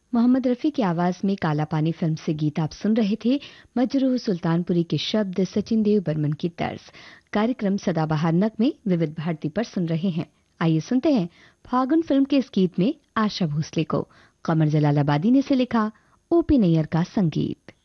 मोहम्मद रफ़ी की आवाज में काला पानी फिल्म से गीत आप सुन रहे थे। मजरूह सुल्तानपुरी के शब्द, सचिन देव बर्मन की तर्ज। कार्यक्रम सदाबहार नगमे विविध भारती पर सुन रहे हैं। आइए सुनते हैं फागुन फिल्म के इस गीत में आशा भोसले को कमर जलालाबादी ने से लिखा, ओपी नैयर का संगीत।